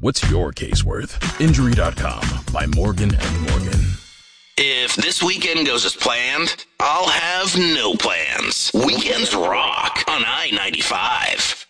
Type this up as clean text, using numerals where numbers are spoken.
What's your case worth? Injury.com by Morgan & Morgan. If this weekend goes as planned, I'll have no plans. Weekends rock on I-95.